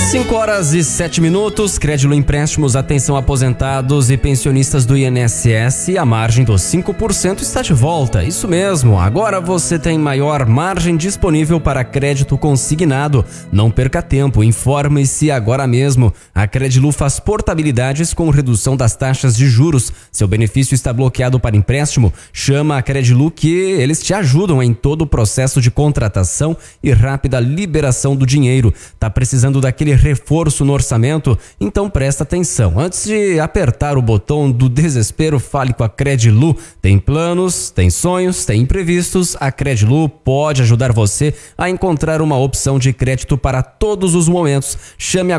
5h07. Crédito Empréstimos, atenção aposentados e pensionistas do INSS, a margem dos 5% está de volta. Isso mesmo, agora você tem maior margem disponível para crédito consignado. Não perca tempo, informe-se agora mesmo. A Credilu faz portabilidades com redução das taxas de juros. Seu benefício está bloqueado para empréstimo? Chama a Credilu que eles te ajudam em todo o processo de contratação e rápida liberação do dinheiro. Tá precisando daquele reforço no orçamento? Então presta atenção. Antes de apertar o botão do desespero, fale com a Credilu. Tem planos, tem sonhos, tem imprevistos. A Credilu pode ajudar você a encontrar uma opção de crédito para todos os momentos. Chame